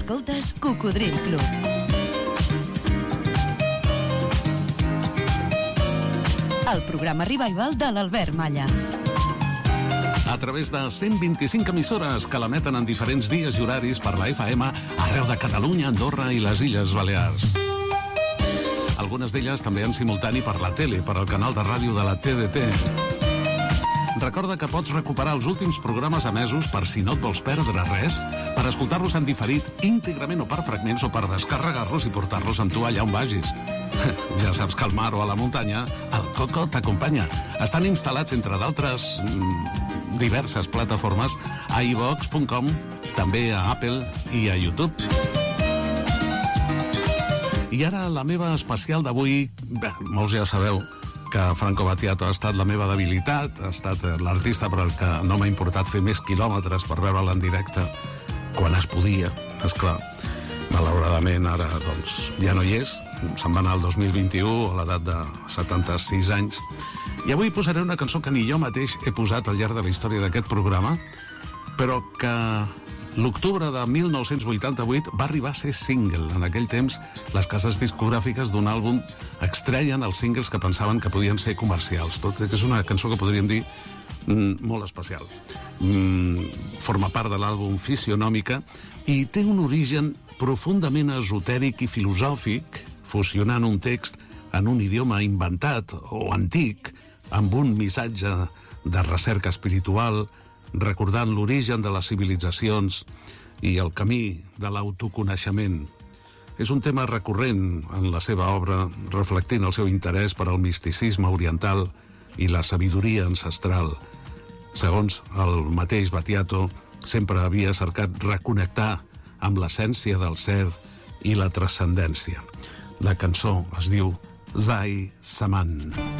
Escoltes Cocodril Club. El programa revival de l'Albert Malla. A través de 125 emissores que l'emeten en diferents dies i horaris per la FM arreu de Catalunya, Andorra i les Illes Balears. Algunes d'elles també en simultani per la tele, per al canal de ràdio de la TDT. Recorda que pots recuperar els últims programes emesos per si no et vols perdre res, per escoltar-los en diferit, íntegrament o per fragments, o per descarregar-los i portar-los amb tu allà on vagis. Ja saps que al mar o a la muntanya el Coco t'acompanya. Estan instal·lats, entre d'altres, diverses plataformes a iVox.com, també a Apple i a YouTube. I ara la meva especial d'avui, bé, molts ja sabeu que Franco Battiato ha estat la meva debilitat, ha estat l'artista per al que no m'ha importat fer més quilòmetres per veure'l en directe quan es podia, esclar. Malauradament ara doncs ja no hi és, se'n va anar el 2021 a l'edat de 76 anys. I avui posaré una cançó que ni jo mateix he posat al llarg de la història d'aquest programa, però que l'octubre de 1988 va arribar a ser single. En aquell temps, les cases discogràfiques d'un àlbum extreien els singles que pensaven que podien ser comercials. Tot que és una cançó que podríem dir molt especial. Forma part de l'àlbum Fisionòmica i té un origen profundament esotèric i filosòfic, fusionant un text en un idioma inventat o antic amb un missatge de recerca espiritual, recordant l'origen de les civilitzacions i el camí de l'autoconeixement. És un tema recurrent en la seva obra, reflectint el seu interès per al misticisme oriental i la sabidoria ancestral. Segons el mateix Battiato, sempre havia cercat reconnectar amb l'essència del ser i la transcendència. La cançó es diu Zai Saman.